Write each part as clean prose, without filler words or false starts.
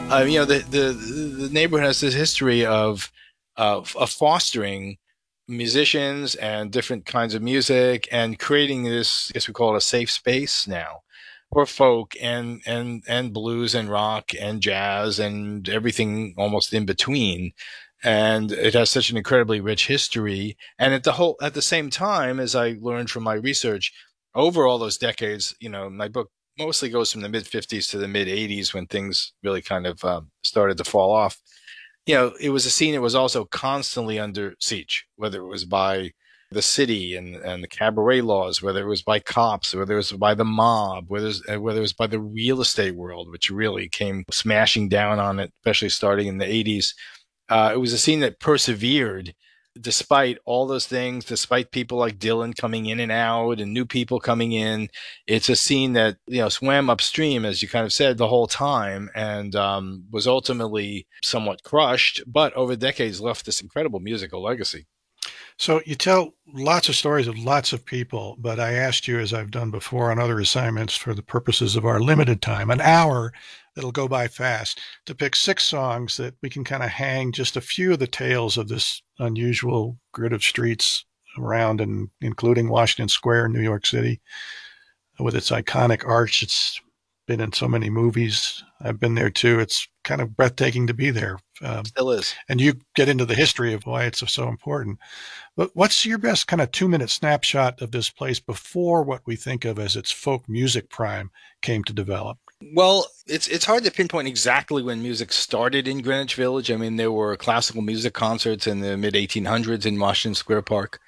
The neighborhood has this history of fostering musicians and different kinds of music and creating this, I guess we call it a safe space now for folk and blues and rock and jazz and everything almost in between. And it has such an incredibly rich history. And at the same time, as I learned from my research over all those decades, my book mostly goes from the mid 50s to the mid 80s when things really kind of started to fall off. It was a scene that was also constantly under siege, whether it was by the city and the cabaret laws, whether it was by cops, whether it was by the mob, whether it was by the real estate world, which really came smashing down on it, especially starting in the 80s. It was a scene that persevered despite all those things, despite people like Dylan coming in and out and new people coming in. It's a scene that, swam upstream, as you kind of said, the whole time and was ultimately somewhat crushed, but over decades left this incredible musical legacy. So you tell lots of stories of lots of people, but I asked you, as I've done before on other assignments for the purposes of our limited time, an hour that'll go by fast, to pick six songs that we can kind of hang just a few of the tales of this unusual grid of streets around and including Washington Square, New York City, with its iconic arch. It's been in so many movies. I've been there too. It's kind of breathtaking to be there. Still is. And you get into the history of why it's so important. But what's your best kind of 2 minute snapshot of this place before what we think of as its folk music prime came to develop? Well, it's hard to pinpoint exactly when music started in Greenwich Village. I mean, there were classical music concerts in the mid 1800s in Washington Square Park,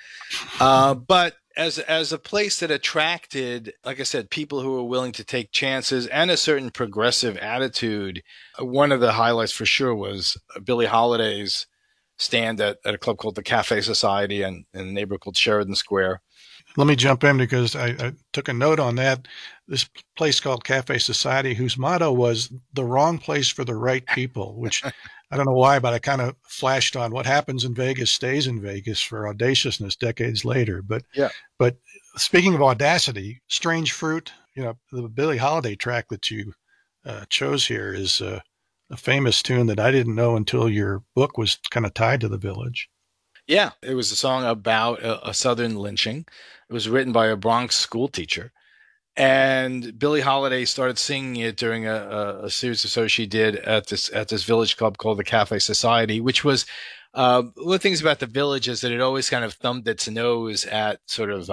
but as a place that attracted, like I said, people who were willing to take chances and a certain progressive attitude. One of the highlights for sure was Billie Holiday's stand at a club called the Cafe Society in a neighborhood called Sheridan Square. Let me jump in because I took a note on that. This place called Cafe Society, whose motto was the wrong place for the right people, which I don't know why, but I kind of flashed on what happens in Vegas stays in Vegas for audaciousness decades later. Yeah. But speaking of audacity, Strange Fruit, the Billie Holiday track that you chose here is a famous tune that I didn't know until your book was kind of tied to the village. Yeah, it was a song about a Southern lynching. It was written by a Bronx school teacher. And Billie Holiday started singing it during a series of shows she did at this village club called the Cafe Society, which was one of the things about the village is that it always kind of thumbed its nose at sort of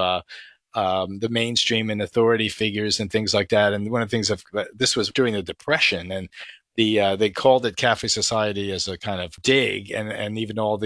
the mainstream and authority figures and things like that. And one of the things this was during the Depression, and they called it Cafe Society as a kind of dig, and even all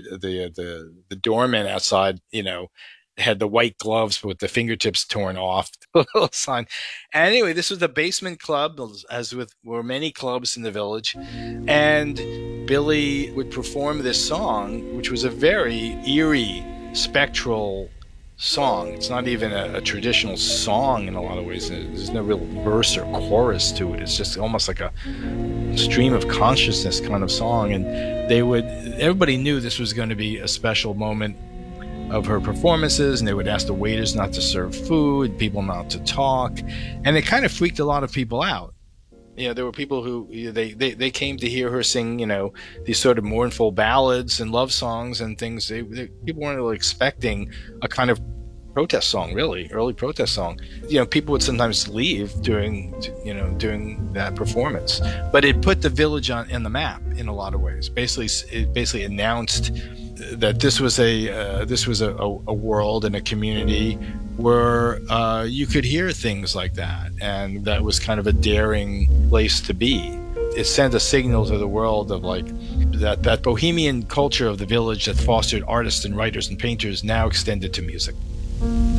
the doormen outside, had the white gloves with the fingertips torn off, the little sign. And anyway, this was the basement club, as with were many clubs in the village, and Billie would perform this song, which was a very eerie, spectral song. It's not even a traditional song in a lot of ways. There's no real verse or chorus to it. It's just almost like a stream of consciousness kind of song. And everybody knew this was going to be a special moment of her performances, and they would ask the waiters not to serve food, people not to talk, and it kind of freaked a lot of people out. There were people who they came to hear her sing, these sort of mournful ballads and love songs and things. People weren't really expecting a kind of protest song, really early protest song. People would sometimes leave during that performance, but it put the village in the map in a lot of ways. It basically announced that this was a world and a community where you could hear things like that, and that was kind of a daring place to be. It sent a signal to the world of like that bohemian culture of the village that fostered artists and writers and painters now extended to music.